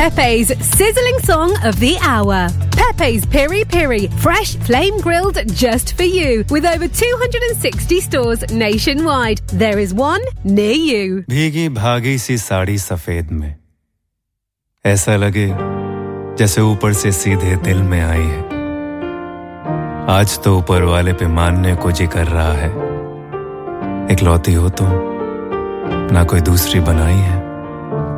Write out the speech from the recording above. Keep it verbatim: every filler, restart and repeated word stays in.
Pepe's sizzling song of the hour. Pepe's Piri Piri, fresh flame grilled just for you. With over two hundred sixty stores nationwide, there is one near you. भीगी भागी सी साड़ी सफेद में ऐसा लगे जैसे ऊपर से सीधे दिल में आई है. आज तो ऊपर वाले पे मानने को जी कर रहा है. इकलौती हो तुम, ना कोई दूसरी बनाई है.